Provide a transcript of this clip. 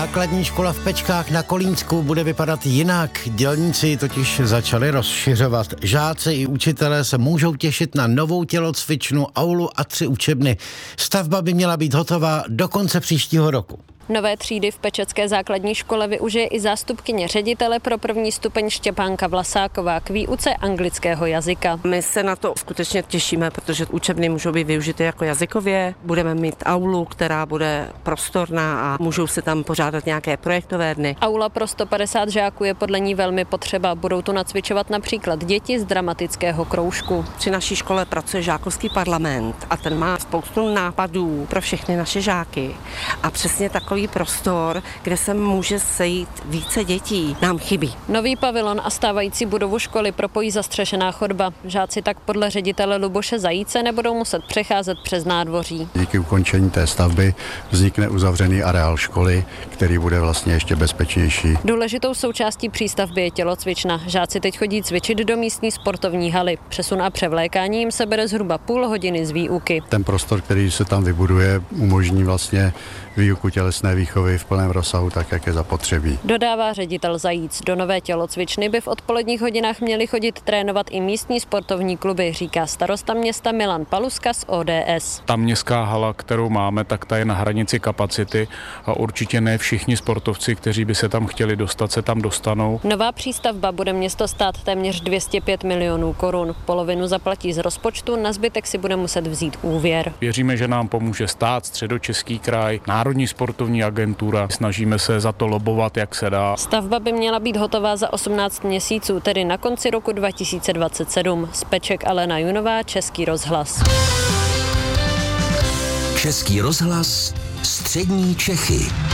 Základní škola v Pečkách na Kolínsku bude vypadat jinak. Dělníci totiž začali rozšiřovat. Žáci i učitelé se můžou těšit na novou tělocvičnu, aulu a 3 učebny. Stavba by měla být hotová do konce příštího roku. Nové třídy v Pečecké základní škole využije i zástupkyně ředitele pro 1. stupeň Štěpánka Vlasáková k výuce anglického jazyka. My se na to skutečně těšíme, protože učebny můžou být využity jako jazykově. Budeme mít aulu, která bude prostorná a můžou se tam pořádat nějaké projektové dny. Aula pro 150 žáků je podle ní velmi potřeba. Budou tu nacvičovat například děti z dramatického kroužku. Při naší škole pracuje žákovský parlament a ten má spoustu nápadů pro všechny naše žáky. A přesně takový prostor, kde se může sejít více dětí, nám chybí. Nový pavilon a stávající budovu školy propojí zastřešená chodba. Žáci tak podle ředitele Luboše Zajíce nebudou muset přecházet přes nádvoří. Díky ukončení té stavby vznikne uzavřený areál školy, který bude vlastně ještě bezpečnější. Důležitou součástí přístavby je tělocvična. Žáci teď chodí cvičit do místní sportovní haly. Přesun a převlékání jim se bere zhruba půl hodiny z výuky. Ten prostor, který se tam vybuduje, umožní vlastně výuku tělesné výchovy v plném rozsahu, tak jak je zapotřebí. Dodává ředitel Zajíc. Do nové tělocvičny by v odpoledních hodinách měli chodit trénovat i místní sportovní kluby, říká starosta města Milan Paluska z ODS. Ta městská hala, kterou máme, tak ta je na hranici kapacity a určitě ne všichni sportovci, kteří by se tam chtěli dostat, se tam dostanou. Nová přístavba bude město stát téměř 205 milionů korun. Polovinu zaplatí z rozpočtu, na zbytek si bude muset vzít úvěr. Věříme, že nám pomůže stát, Středočeský kraj, Národní sportovní agentura. Snažíme se za to lobovat, jak se dá. Stavba by měla být hotová za 18 měsíců, tedy na konci roku 2027. Z Peček Alena Junová, Český rozhlas. Český rozhlas, střední Čechy.